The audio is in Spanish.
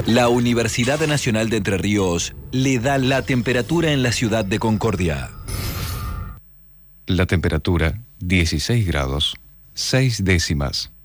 La Universidad Nacional de Entre Ríos le da la temperatura en la ciudad de Concordia. La temperatura, 16 grados, 6 décimas.